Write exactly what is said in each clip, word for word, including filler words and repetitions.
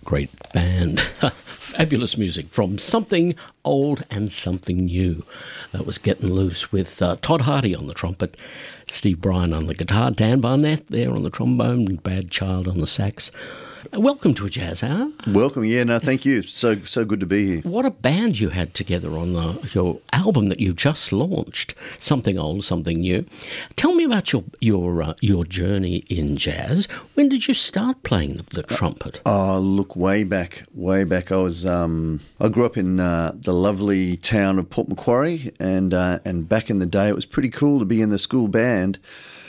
great band. Fabulous music from Something Old and Something New. That was Getting Loose with uh, Todd Hardy on the trumpet, Steve Bryan on the guitar, Dan Barnett there on the trombone, and Brad Child on the sax. Welcome to a Jazz Hour. Welcome, yeah, no, thank you. So so good to be here. What a band you had together on the, your album that you just launched, Something Old, Something New. Tell me about your your uh, your journey in jazz. When did you start playing the, the trumpet? Oh, look, way back, way back. I was um, I grew up in uh, the lovely town of Port Macquarie, and uh, and back in the day, it was pretty cool to be in the school band.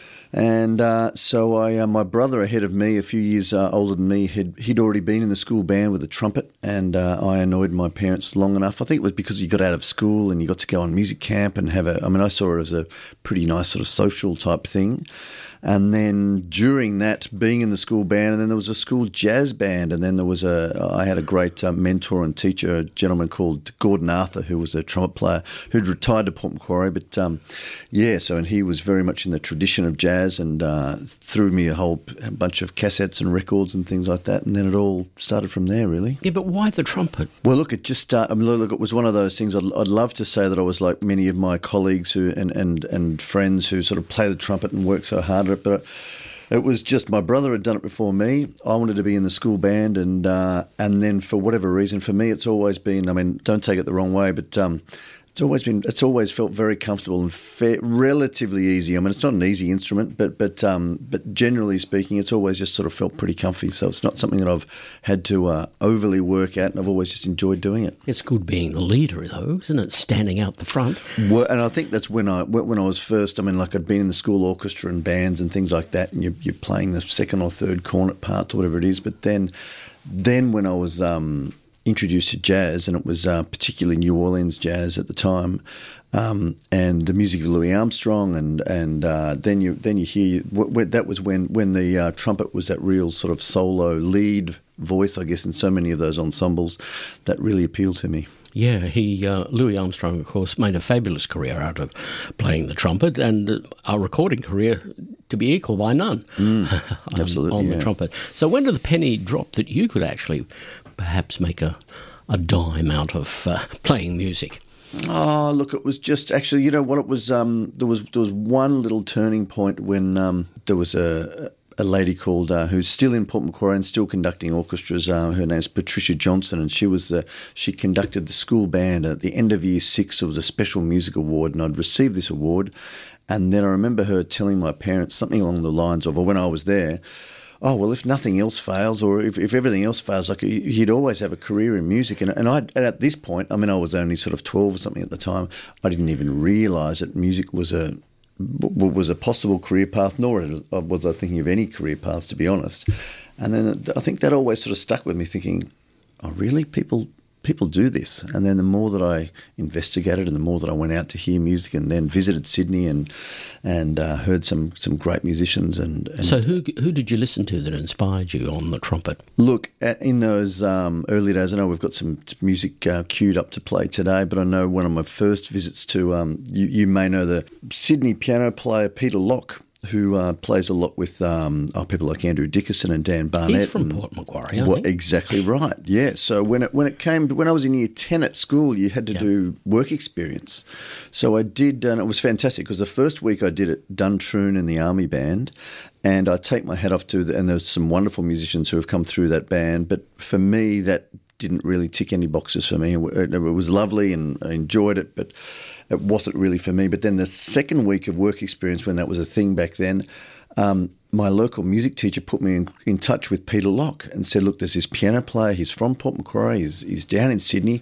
And uh, so I, uh, my brother ahead of me, a few years uh, older than me, had, he'd already been in the school band with a trumpet, and uh, I annoyed my parents long enough. I think it was because you got out of school and you got to go on music camp and have a, I mean, I saw it as a pretty nice sort of social type thing. And then during that, being in the school band, and then there was a school jazz band, and then there was a, I had a great uh, mentor and teacher, a gentleman called Gordon Arthur, who was a trumpet player who'd retired to Port Macquarie, but um, yeah, so, and he was very much in the tradition of jazz and uh, threw me a whole a bunch of cassettes and records and things like that, and then it all started from there, really. Yeah, but why the trumpet? Well, look, it just, uh, I mean, look, it was one of those things, I'd, I'd love to say that I was like many of my colleagues who and, and, and friends who sort of play the trumpet and work so hard. But it was just my brother had done it before me. I wanted to be in the school band, and uh, and then for whatever reason, for me, it's always been. I mean, don't take it the wrong way, but um, it's always been. It's always felt very comfortable and fair, relatively easy. I mean, it's not an easy instrument, but but um, but generally speaking, it's always just sort of felt pretty comfy. So it's not something that I've had to uh, overly work at, and I've always just enjoyed doing it. It's good being the leader, though, isn't it? Standing out the front. Well, and I think that's when I when I was first. I mean, like I'd been in the school orchestra and bands and things like that, and you're, you're playing the second or third cornet parts or whatever it is. But then, then when I was um, introduced to jazz, and it was uh, particularly New Orleans jazz at the time, um, and the music of Louis Armstrong, and and uh, then you then you hear w- w- that was when when the uh, trumpet was that real sort of solo lead voice, I guess, in so many of those ensembles, that really appealed to me. Yeah, he uh, Louis Armstrong, of course, made a fabulous career out of playing the trumpet, and uh, a recording career to be equal by none. Mm, um, absolutely, on yeah. the trumpet. So when did the penny drop that you could actually perhaps make a, a dime out of uh, playing music? Oh, look, it was just actually, you know what, it was, um, there was there was one little turning point when um, there was a... a lady called uh, who's still in Port Macquarie and still conducting orchestras. Uh, her name's Patricia Johnson, and she was the she conducted the school band at the end of year six. There was a special music award, and I'd received this award. And then I remember her telling my parents something along the lines of, or when I was there, oh, well, if nothing else fails, or if, if everything else fails, like he'd always have a career in music. And, and I, and at this point, I mean, I was only sort of twelve or something at the time. I didn't even realise that music was a was a possible career path, nor was I thinking of any career paths, to be honest. And then I think that always sort of stuck with me, thinking, oh, really? People people do this? And then the more that I investigated and the more that I went out to hear music and then visited Sydney and and uh, heard some, some great musicians. And, and So who who did you listen to that inspired you on the trumpet? Look, in those um, early days, I know we've got some music uh, queued up to play today, but I know one of my first visits to, um, you, you may know the Sydney piano player Peter Locke, who uh, plays a lot with um, oh, people like Andrew Dickerson and Dan Barnett. He's from and, Port Macquarie, I well, think. Exactly right, yeah. So when it when it came, when I was in year ten at school, you had to Yeah. do work experience. So I did, and it was fantastic because the first week I did it, Duntroon in the Army Band, and I take my hat off to, the, and there's some wonderful musicians who have come through that band, but for me, that didn't really tick any boxes for me. It, it was lovely and I enjoyed it, but it wasn't really for me. But then the second week of work experience, when that was a thing back then, um, my local music teacher put me in, in touch with Peter Locke and said, look, there's this piano player. He's from Port Macquarie. He's, he's down in Sydney.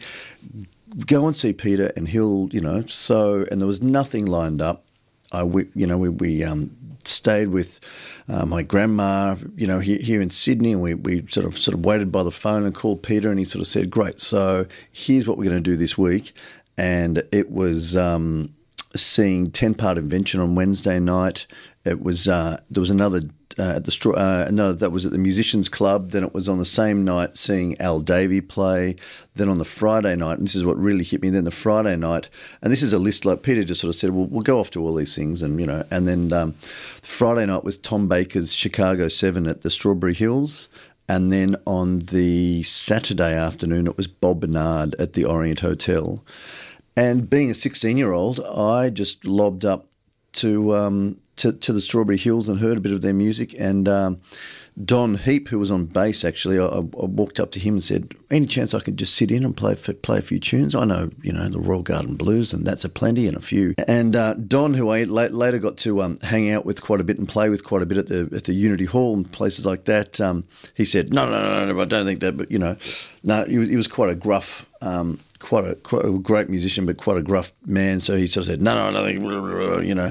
Go and see Peter and he'll, you know, so, and there was nothing lined up. I, we, you know, we, we um, stayed with uh, my grandma, you know, here, here in Sydney, and we, we sort of sort of waited by the phone and called Peter, and he sort of said, great, so here's what we're going to do this week. And it was um, seeing ten-part Invention on Wednesday night. It was uh, there was another uh, at the Straw, uh, no, that was at the Musicians Club. Then it was on the same night seeing Al Davey play. Then on the Friday night, and this is what really hit me. Then the Friday night, and this is a list like Peter just sort of said, "Well, we'll go off to all these things," and you know, and then um, Friday night was Tom Baker's Chicago Seven at the Strawberry Hills. And then on the Saturday afternoon, it was Bob Bernard at the Orient Hotel. And being a sixteen-year-old, I just lobbed up to um, to, to the Strawberry Hills and heard a bit of their music. And um, Don Heap, who was on bass, actually, I, I walked up to him and said, any chance I could just sit in and play play a few tunes? I know, you know, the Royal Garden Blues, and That's a Plenty, and a few. And uh, Don, who I later got to um, hang out with quite a bit and play with quite a bit at the at the Unity Hall and places like that, um, he said, no, no, no, no, I don't think that, but, you know, no, he was, he was quite a gruff, um, quite a quite a great musician, but quite a gruff man. So he sort of said, no, no, I don't think, you know.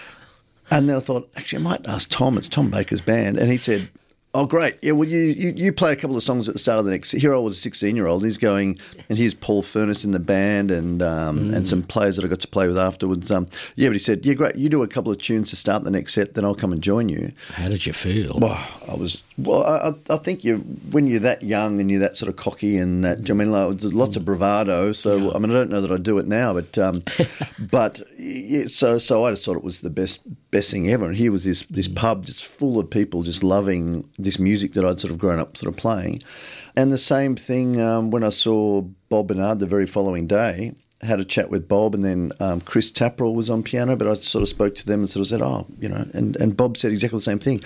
And then I thought, actually, I might ask Tom. It's Tom Baker's band. And he said, oh, great. Yeah, well, you, you, you play a couple of songs at the start of the next. Here I was a sixteen-year-old. He's going, and here's Paul Furness in the band and um, mm. and some players that I got to play with afterwards. Um, yeah, but he said, yeah, great. You do a couple of tunes to start the next set, then I'll come and join you. How did you feel? Well, I was, well, I, I think you when you're that young and you're that sort of cocky and that, I mean, like, there's lots of bravado. So, yeah. I mean, I don't know that I do it now, but um, but yeah, so so I just thought it was the best best thing ever. And here was this this mm. pub just full of people just loving this music that I'd sort of grown up sort of playing. And the same thing um, when I saw Bob Bernard the very following day, had a chat with Bob, and then um, Chris Tapperell was on piano, but I sort of spoke to them and sort of said, oh, you know, and, and Bob said exactly the same thing.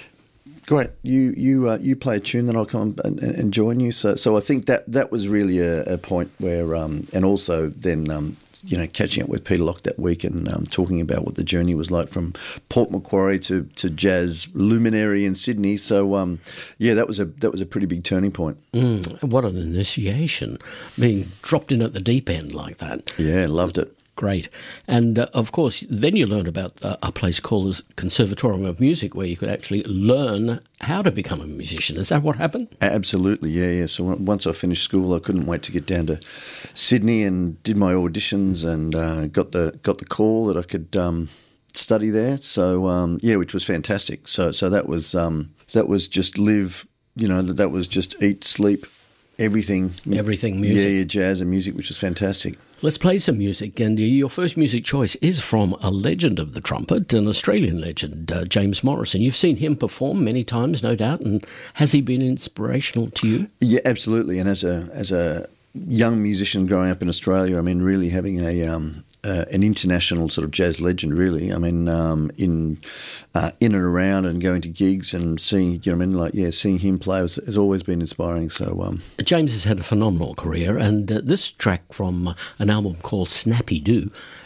Great, you you uh, you play a tune, then I'll come and, and join you. So so I think that that was really a, a point where, um, and also then, um, you know, catching up with Peter Locke that week and um, talking about what the journey was like from Port Macquarie to, to jazz luminary in Sydney. So um, yeah, that was a that was a pretty big turning point. Mm, what an initiation, being dropped in at the deep end like that. Yeah, loved it. Great. And, uh, of course, then you learned about uh, a place called the Conservatorium of Music where you could actually learn how to become a musician. Is that what happened? Absolutely, yeah, yeah. So once I finished school, I couldn't wait to get down to Sydney and did my auditions and uh, got the got the call that I could um, study there. So, um, yeah, which was fantastic. So so that was um, that was just live, you know, that, that was just eat, sleep, everything. Everything music. Yeah, yeah, jazz and music, which was fantastic. Let's play some music, and your first music choice is from a legend of the trumpet, an Australian legend, uh, James Morrison. You've seen him perform many times, no doubt, and has he been inspirational to you? Yeah, absolutely. And as a as a young musician growing up in Australia, I mean, really having a um, uh, an international sort of jazz legend, really. I mean, um, in uh, in and around and going to gigs and seeing, you know, what I mean, like yeah, seeing him play has, has always been inspiring. So um, James has had a phenomenal career, and uh, this track from uh, an album called Snappy Doo,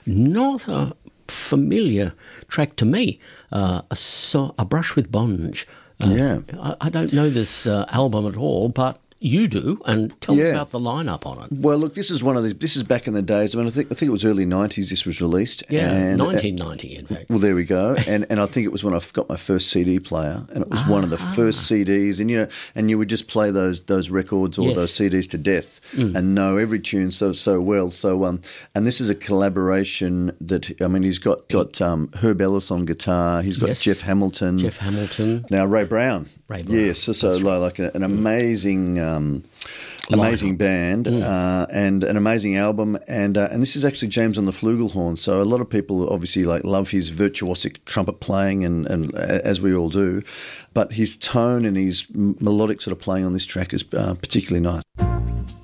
not a familiar track to me. Uh, a, so, a Brush with Bonge. Uh, yeah, I, I don't know this uh, album at all, but you do, and tell yeah. me about the lineup on it. Well, look, this is one of these. This is back in the days. I mean, I think I think it was early nineties. This was released. Yeah, and, nineteen ninety, in fact. Well, there we go. And and I think it was when I got my first C D player, and it was ah, one of the first C Ds. And you know, and you would just play those those records or yes. those C Ds to death, mm. and know every tune so so well. So um, and this is a collaboration that I mean, he's got got um, Herb Ellis on guitar. He's got yes. Jeff Hamilton. Jeff Hamilton. Now Ray Brown. Ray Brown. Yes, so, so right. like a, an amazing. Um, Amazing band mm. uh, and an amazing album, and uh, and this is actually James on the flugelhorn. So a lot of people obviously like love his virtuosic trumpet playing, and, and as we all do, but his tone and his melodic sort of playing on this track is uh, particularly nice.